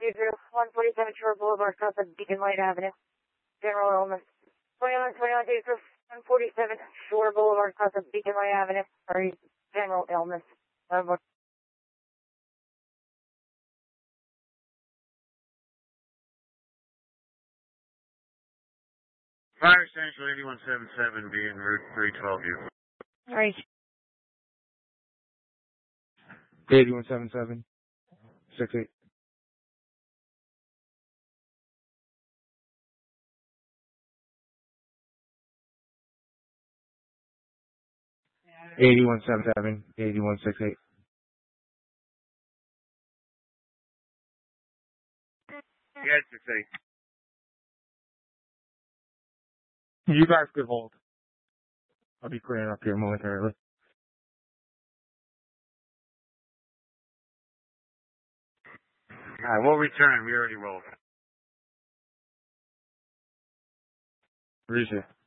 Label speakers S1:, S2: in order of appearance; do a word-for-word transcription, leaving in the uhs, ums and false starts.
S1: one forty-seven Shore Boulevard, south of Beacon Light Avenue. General illness. twenty-one twenty-one one forty-seven Shore Boulevard, south of Beacon Light Avenue. Sorry, general illness. Over.
S2: Fire Central eighty-one seventy-seven being Route three twelve U.
S1: Right.
S3: eighty-one seventy-seven. six eight. eighty-one seventy-seven. eighty-one sixty-eight.
S2: Yes, six eight.
S3: You guys could hold. I'll be clearing up here momentarily.
S2: Alright, we'll return. We already rolled.
S3: Appreciate it.